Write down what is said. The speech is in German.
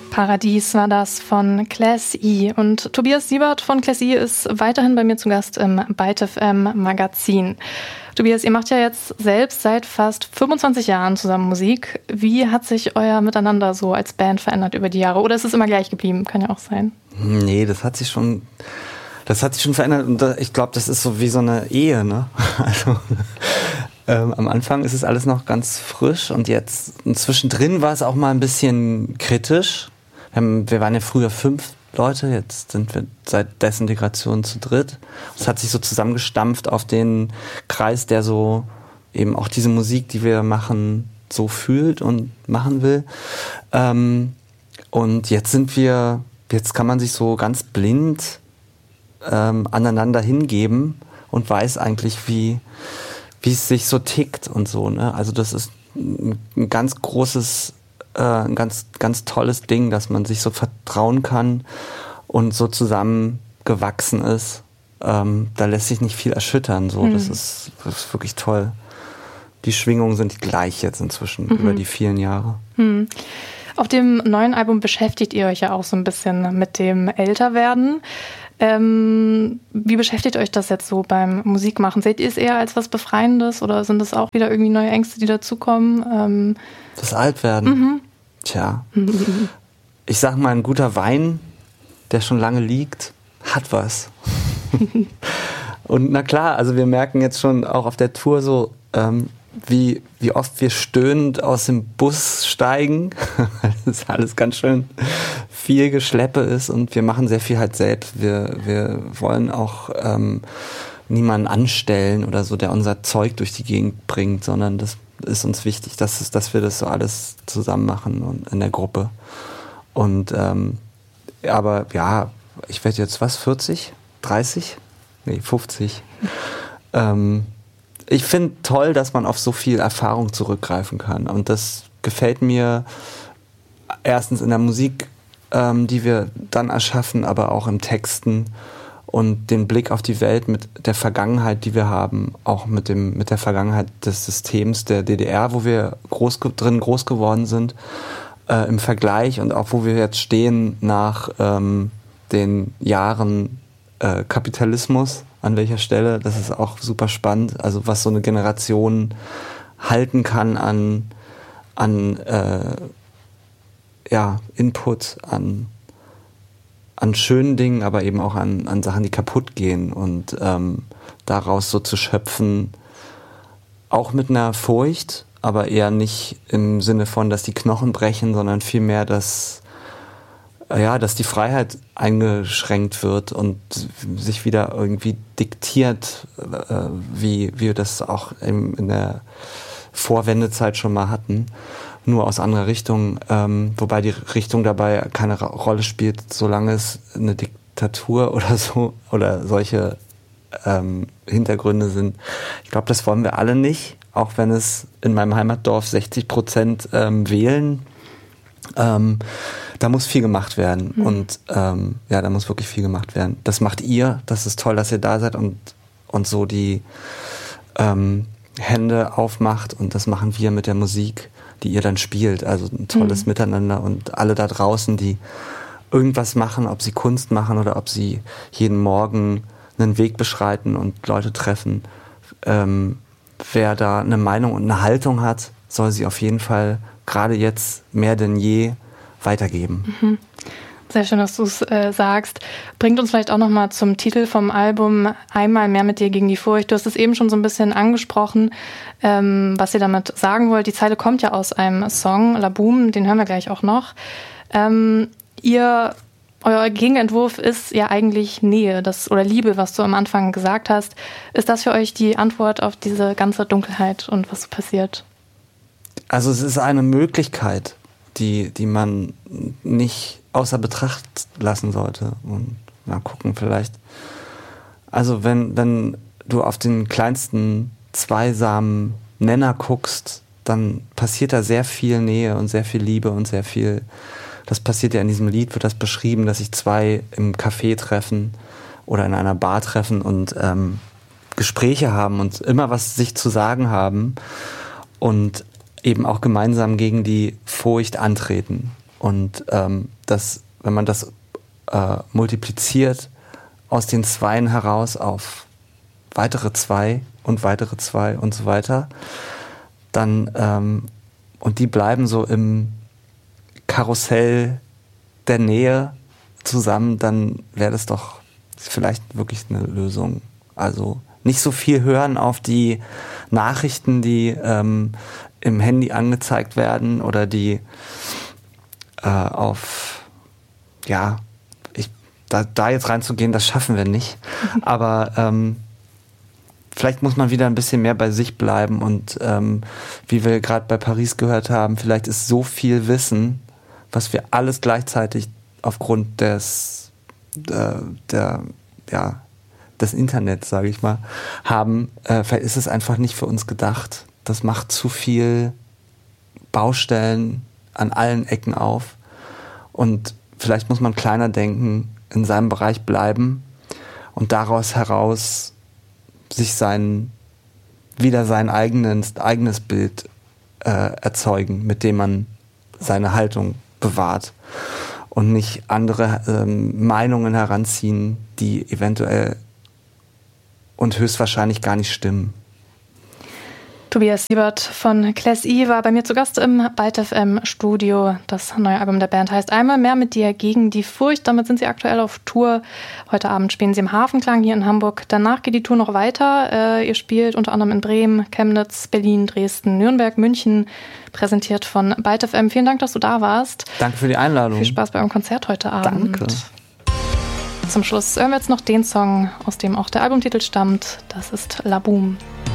Paradies war das von Class E. Und Tobias Siebert von Class E ist weiterhin bei mir zu Gast im Byte FM Magazin. Tobias, ihr macht ja jetzt selbst seit fast 25 Jahren zusammen Musik. Wie hat sich euer Miteinander so als Band verändert über die Jahre? Oder ist es immer gleich geblieben? Kann ja auch sein. Nee, das hat sich schon verändert. Und ich glaube, das ist so wie so eine Ehe, ne? Also am Anfang ist es alles noch ganz frisch und jetzt zwischendrin war es auch mal ein bisschen kritisch. Wir waren ja früher 5 Leute, jetzt sind wir seit Desintegration zu dritt. Es hat sich so zusammengestampft auf den Kreis, der so eben auch diese Musik, die wir machen, so fühlt und machen will. Und jetzt kann man sich so ganz blind aneinander hingeben und weiß eigentlich, wie es sich so tickt und so, ne? Also das ist ein ganz großes, ein ganz, ganz tolles Ding, dass man sich so vertrauen kann und so zusammengewachsen ist. Da lässt sich nicht viel erschüttern, so. Das ist wirklich toll. Die Schwingungen sind gleich jetzt inzwischen über die vielen Jahre. Auf dem neuen Album beschäftigt ihr euch ja auch so ein bisschen mit dem Älterwerden. Wie beschäftigt euch das jetzt so beim Musikmachen? Seht ihr es eher als was Befreiendes oder sind es auch wieder irgendwie neue Ängste, die dazukommen? Das Altwerden? Tja. Ich sag mal, ein guter Wein, der schon lange liegt, hat was. Und na klar, also wir merken jetzt schon auch auf der Tour so, wie oft wir stöhnend aus dem Bus steigen, weil das alles ganz schön viel Geschleppe ist und wir machen sehr viel halt selbst. Wir wollen auch niemanden anstellen oder so, der unser Zeug durch die Gegend bringt, sondern das ist uns wichtig, dass wir das so alles zusammen machen und in der Gruppe. Und aber ja, ich werde jetzt 40? 30? Nee, 50. Ich finde toll, dass man auf so viel Erfahrung zurückgreifen kann. Und das gefällt mir erstens in der Musik, die wir dann erschaffen, aber auch im Texten und den Blick auf die Welt mit der Vergangenheit, die wir haben, auch mit der Vergangenheit des Systems der DDR, wo wir groß geworden sind, im Vergleich und auch wo wir jetzt stehen nach den Jahren Kapitalismus. An welcher Stelle, das ist auch super spannend, also was so eine Generation halten kann an Input, an schönen Dingen, aber eben auch an Sachen, die kaputt gehen und daraus so zu schöpfen, auch mit einer Furcht, aber eher nicht im Sinne von, dass die Knochen brechen, sondern vielmehr, dass die Freiheit eingeschränkt wird und sich wieder irgendwie diktiert, wie wir das auch in der Vorwendezeit schon mal hatten, nur aus anderer Richtung, wobei die Richtung dabei keine Rolle spielt, solange es eine Diktatur oder so oder solche Hintergründe sind. Ich glaube, das wollen wir alle nicht, auch wenn es in meinem Heimatdorf 60% wählen. Da muss viel gemacht werden und da muss wirklich viel gemacht werden. Das macht ihr, das ist toll, dass ihr da seid und so die Hände aufmacht und das machen wir mit der Musik, die ihr dann spielt. Also ein tolles Miteinander und alle da draußen, die irgendwas machen, ob sie Kunst machen oder ob sie jeden Morgen einen Weg beschreiten und Leute treffen. Wer da eine Meinung und eine Haltung hat, soll sie auf jeden Fall gerade jetzt mehr denn je weitergeben. Sehr schön, dass du es sagst. Bringt uns vielleicht auch nochmal zum Titel vom Album Einmal mehr mit dir gegen die Furcht. Du hast es eben schon so ein bisschen angesprochen, was ihr damit sagen wollt. Die Zeile kommt ja aus einem Song, La Boom, den hören wir gleich auch noch. Euer Gegenentwurf ist ja eigentlich Nähe oder Liebe, was du am Anfang gesagt hast. Ist das für euch die Antwort auf diese ganze Dunkelheit und was so passiert? Also es ist eine Möglichkeit, die man nicht außer Betracht lassen sollte. Und mal gucken vielleicht. Also wenn du auf den kleinsten zweisamen Nenner guckst, dann passiert da sehr viel Nähe und sehr viel Liebe und sehr viel. Das passiert ja in diesem Lied, wird das beschrieben, dass sich 2 im Café treffen oder in einer Bar treffen und Gespräche haben und immer was sich zu sagen haben und eben auch gemeinsam gegen die Furcht antreten. Und wenn man das multipliziert aus den Zweien heraus auf weitere 2 und weitere 2 und so weiter, dann und die bleiben so im Karussell der Nähe zusammen, dann wäre das doch vielleicht wirklich eine Lösung. Also nicht so viel hören auf die Nachrichten, die im Handy angezeigt werden oder die da jetzt reinzugehen, das schaffen wir nicht. Aber vielleicht muss man wieder ein bisschen mehr bei sich bleiben und wie wir gerade bei Paris gehört haben, vielleicht ist so viel Wissen, was wir alles gleichzeitig aufgrund des Internets, sage ich mal, haben, vielleicht ist es einfach nicht für uns gedacht. Das macht zu viel Baustellen an allen Ecken auf und vielleicht muss man kleiner denken, in seinem Bereich bleiben und daraus heraus sich sein eigenes Bild erzeugen, mit dem man seine Haltung bewahrt und nicht andere Meinungen heranziehen, die eventuell und höchstwahrscheinlich gar nicht stimmen. Tobias Siebert von Class E war bei mir zu Gast im Byte FM Studio. Das neue Album der Band heißt Einmal mehr mit dir gegen die Furcht. Damit sind sie aktuell auf Tour. Heute Abend spielen sie im Hafenklang hier in Hamburg. Danach geht die Tour noch weiter. Ihr spielt unter anderem in Bremen, Chemnitz, Berlin, Dresden, Nürnberg, München. Präsentiert von Byte FM. Vielen Dank, dass du da warst. Danke für die Einladung. Viel Spaß beim Konzert heute Abend. Danke. Zum Schluss hören wir jetzt noch den Song, aus dem auch der Albumtitel stammt. Das ist La Boum.